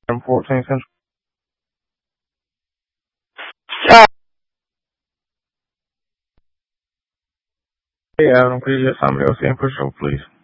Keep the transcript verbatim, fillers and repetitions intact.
and fourteen Central. Uh, hey, Adam, could you just tell me what's the input show, please?